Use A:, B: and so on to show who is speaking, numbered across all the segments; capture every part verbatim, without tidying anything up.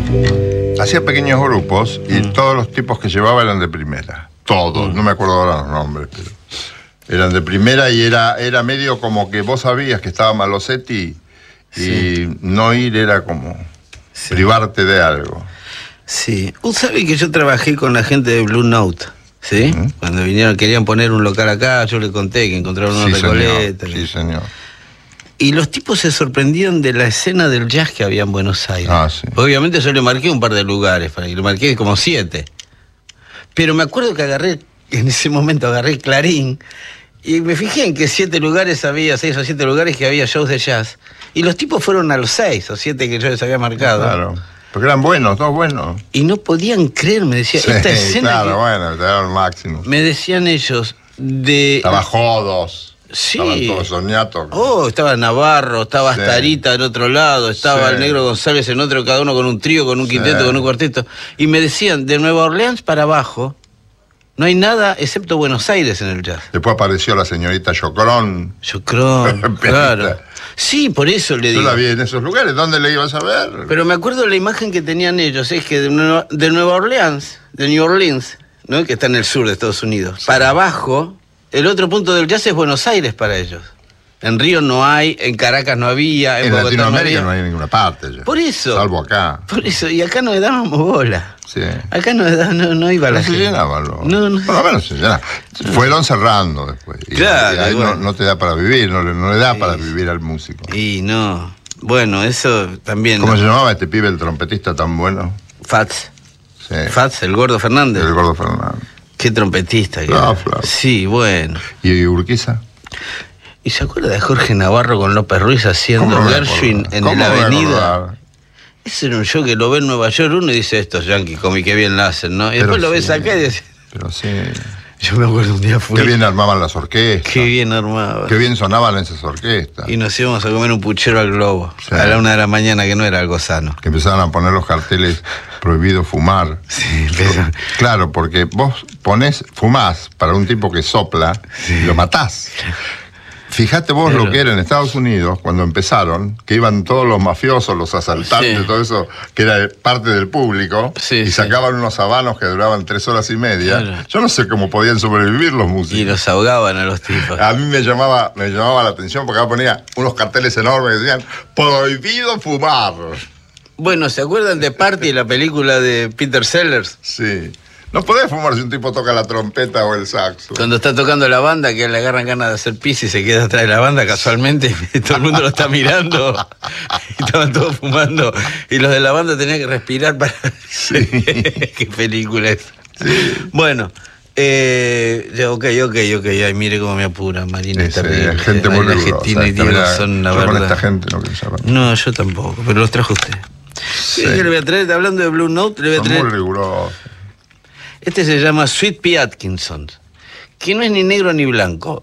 A: Hacía pequeños grupos y mm. todos los tipos que llevaba eran de primera. Todos, mm. no me acuerdo ahora los nombres, pero eran de primera y era, era medio como que vos sabías que estaba Malosetti y sí. no ir era como sí. privarte de algo.
B: Sí, usted sabe que yo trabajé con la gente de Blue Note, ¿sí? ¿Mm? Cuando vinieron, querían poner un local acá, yo le conté que encontraron una
A: sí,
B: Recoleta.
A: Señor. Sí, señor.
B: Y los tipos se sorprendieron de la escena del jazz que había en Buenos Aires.
A: Ah, sí.
B: Obviamente yo le marqué un par de lugares, para, y le marqué como siete. Pero me acuerdo que agarré, en ese momento agarré Clarín, y me fijé en que siete lugares había, seis o siete lugares que había shows de jazz. Y los tipos fueron a los seis o siete que yo les había marcado.
A: Claro. Porque eran buenos, todos buenos.
B: Y no podían creer, me decía,
A: sí,
B: esta escena.
A: Claro,
B: que...
A: bueno, te daban el máximo.
B: Me decían ellos, de.
A: Estaba Jodos.
B: Sí.
A: Estaban todos soñatos.
B: Oh, estaba Navarro, estaba
A: sí.
B: Astarita del otro lado, estaba sí. el Negro González en otro, cada uno con un trío, con un quinteto, sí. con un cuarteto. Y me decían, de Nueva Orleans para abajo, no hay nada excepto Buenos Aires en el jazz.
A: Después apareció la señorita Chocrón.
B: Chocrón, claro. Sí, por eso le digo.
A: Yo la vi en esos lugares, ¿dónde le ibas a ver?
B: Pero me acuerdo la imagen que tenían ellos, es que de Nueva, de Nueva Orleans, de New Orleans, ¿no? Que está en el sur de Estados Unidos, sí. para abajo, el otro punto del jazz es Buenos Aires para ellos. En Río no hay, en Caracas no había, en,
A: en
B: Bogotá
A: Latinoamérica
B: no había.
A: no hay en ninguna parte. Ya.
B: Por eso.
A: Salvo acá.
B: Por eso, y acá no le dábamos bola.
A: Sí.
B: Acá no, no, no iba
A: no
B: la
A: se
B: gente.
A: Llenaban los...
B: No, no.
A: Por lo menos se llenaban. No. Fueron cerrando después. Y,
B: claro.
A: Y ahí
B: bueno.
A: no, no te da para vivir, no, no le da
B: sí.
A: para vivir al músico.
B: Y no. Bueno, eso también.
A: ¿Cómo
B: no.
A: se llamaba este pibe, el trompetista tan bueno?
B: Fats.
A: Sí.
B: Fats, el Gordo Fernández.
A: El Gordo Fernández.
B: Qué trompetista. Que
A: no,
B: era. Sí, bueno.
A: ¿Y Urquiza?
B: ¿Y se acuerda de Jorge Navarro con López Ruiz haciendo Gershwin en la avenida? Ese era un show que lo ve en Nueva York uno y dice, estos yankees, como y qué bien la hacen, ¿no? Y pero después sí, lo ves acá y dice...
A: Pero sí...
B: Yo me acuerdo un día fui...
A: Qué bien armaban las orquestas.
B: Qué bien armaban.
A: Qué bien sonaban esas orquestas.
B: Y nos íbamos a comer un puchero al Globo,
A: sí.
B: a la una de la mañana, que no era algo sano.
A: Que empezaban a poner los carteles prohibido fumar.
B: Sí, pero...
A: Claro, porque vos ponés, fumás para un tipo que sopla sí. y lo matás. Fíjate vos Pero... lo que era en Estados Unidos, cuando empezaron, que iban todos los mafiosos, los asaltantes, sí. todo eso, que era parte del público,
B: sí,
A: y
B: sí.
A: sacaban unos habanos que duraban tres horas y media. Claro. Yo no sé cómo podían sobrevivir los músicos.
B: Y los ahogaban a los tipos.
A: A mí me llamaba, me llamaba la atención porque acá ponía unos carteles enormes que decían, prohibido fumar.
B: Bueno, ¿se acuerdan de Party, la película de Peter Sellers?
A: Sí. No podés fumar si un tipo toca la trompeta o el saxo.
B: Cuando está tocando la banda, que le agarran ganas de hacer pis y se queda atrás de la banda casualmente, y todo el mundo lo está mirando, y estaban todos fumando, y los de la banda tenían que respirar para...
A: Sí.
B: ¿Qué película es?
A: Sí.
B: Bueno, eh, ya, ok, ok, ok, ay, mire cómo me apura, Marina,
A: sí,
B: terrible.
A: Sí, gente muy
B: ay, Argentina y Diego son la
A: yo
B: verdad.
A: Con esta gente no quiero saber.
B: No, yo tampoco, pero los trajo usted. Sí. Yo le voy a traer, hablando de Blue Note, le voy a traer...
A: Son muy rigurosos.
B: Este se llama Sweet Pea Atkinson, que no es ni negro ni blanco.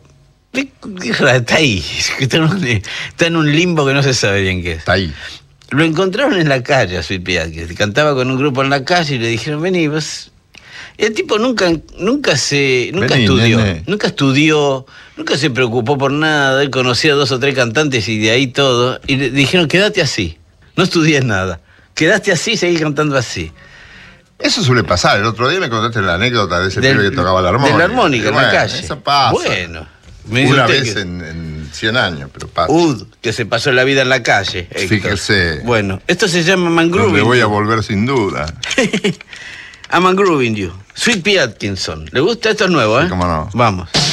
B: Está ahí, está en, un, está en un limbo que no se sabe bien qué es.
A: Está ahí.
B: Lo encontraron en la calle a Sweet Pea Atkinson. Cantaba con un grupo en la calle y le dijeron, vení, vos... El tipo nunca, nunca se, nunca vení, estudió, nene. nunca estudió, nunca se preocupó por nada. Él conocía a dos o tres cantantes y de ahí todo. Y le dijeron, quédate así, no estudies nada. Quedaste así y seguís cantando así.
A: Eso suele pasar. El otro día me contaste la anécdota de ese
B: Del,
A: pibe que tocaba la armónica.
B: De la armónica, en
A: bueno,
B: la calle.
A: Eso pasa.
B: Bueno.
A: Me Una vez que... en, en cien años, pero pasa.
B: Ud, que se pasó la vida en la calle. Héctor.
A: Fíjese.
B: Bueno, esto se llama Mangrooving.
A: Me voy a volver sin duda.
B: A Mangrooving You. Sweet Pea Atkinson. ¿Le gusta? Esto es nuevo, ¿eh?
A: Sí, cómo no.
B: Vamos.